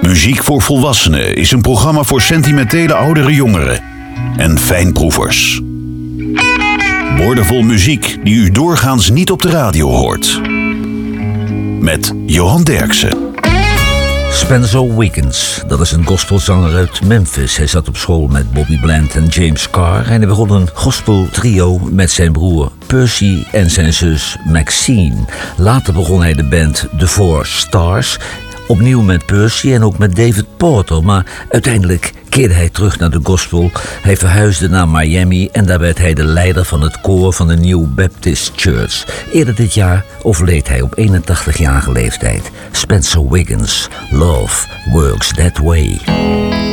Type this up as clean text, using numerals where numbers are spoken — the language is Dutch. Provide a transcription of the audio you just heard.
Muziek voor Volwassenen is een programma voor sentimentele oudere jongeren en fijnproevers. Woordenvol muziek die u doorgaans niet op de radio hoort. Met Johan Derksen. Spencer Wiggins, dat is een gospelzanger uit Memphis. Hij zat op school met Bobby Bland en James Carr en hij begon een gospeltrio met zijn broer Percy en zijn zus Maxine. Later begon hij de band The Four Stars, opnieuw met Percy en ook met David Porter, maar uiteindelijk keerde hij terug naar de gospel. Hij verhuisde naar Miami en daar werd hij de leider van het koor van de New Baptist Church. Eerder dit jaar overleed hij op 81-jarige leeftijd. Spencer Wiggins, Love Works That Way.